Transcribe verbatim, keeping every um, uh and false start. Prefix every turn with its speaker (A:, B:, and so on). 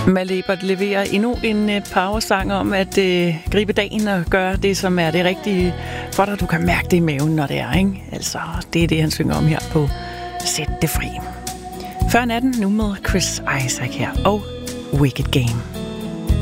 A: Malebert leverer endnu en uh, powersang om at uh, gribe dagen og gøre det, som er det rigtige for dig. Du kan mærke det i maven, når det er, ikke? Altså, det er det, han synger om her på Sæt det fri. Før natten nu med Chris Isaak her og Wicked Game.